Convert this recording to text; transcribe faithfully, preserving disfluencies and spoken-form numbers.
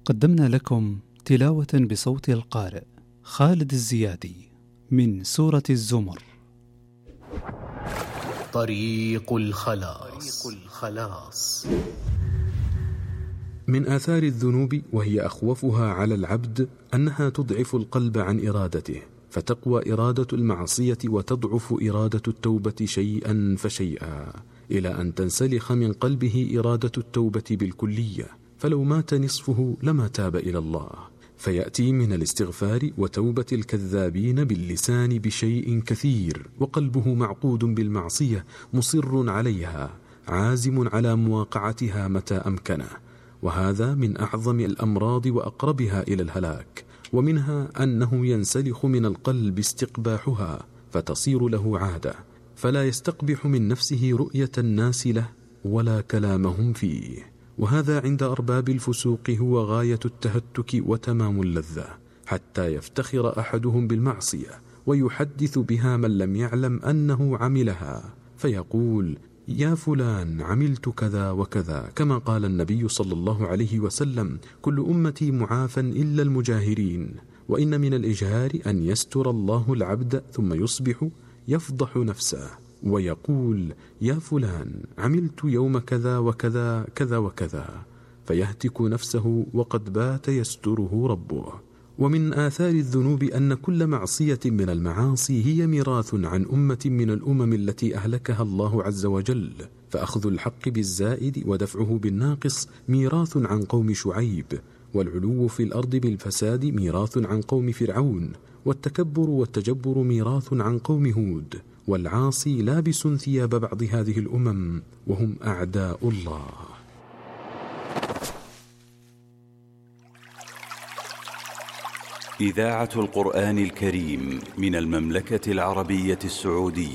قدمنا لكم تلاوة بصوت القارئ خالد الزيادي من سورة الزمر. طريق الخلاص. طريق الخلاص. من آثار الذنوب وهي أخوفها على العبد أنها تضعف القلب عن إرادته، فتقوى إرادة المعصية وتضعف إرادة التوبة شيئا فشيئا، إلى أن تنسلخ من قلبه إرادة التوبة بالكلية، فلو مات نصفه لما تاب إلى الله. فيأتي من الاستغفار وتوبة الكذابين باللسان بشيء كثير، وقلبه معقود بالمعصية مصر عليها عازم على مواقعتها متى أمكنه، وهذا من أعظم الأمراض وأقربها إلى الهلاك. ومنها أنه ينسلخ من القلب استقباحها فتصير له عادة، فلا يستقبح من نفسه رؤية الناس له ولا كلامهم فيه، وهذا عند أرباب الفسوق هو غاية التهتك وتمام اللذة، حتى يفتخر أحدهم بالمعصية ويحدث بها من لم يعلم أنه عملها، فيقول: يا فلان عملت كذا وكذا، كما قال النبي صلى الله عليه وسلم: كل أمتي معافى إلا المجاهرين. وإن من الإجهار أن يستر الله العبد ثم يصبح يفضح نفسه ويقول: يا فلان عملت يوم كذا وكذا كذا وكذا، فيهتك نفسه وقد بات يستره ربه. ومن آثار الذنوب أن كل معصية من المعاصي هي ميراث عن أمة من الأمم التي أهلكها الله عز وجل، فأخذ الحق بالزائد ودفعه بالناقص ميراث عن قوم شعيب، والعلو في الأرض بالفساد ميراث عن قوم فرعون، والتكبر والتجبر ميراث عن قوم هود، والعاصي لابس ثياب بعض هذه الأمم وهم أعداء الله. إذاعة القرآن الكريم من المملكة العربية السعودية.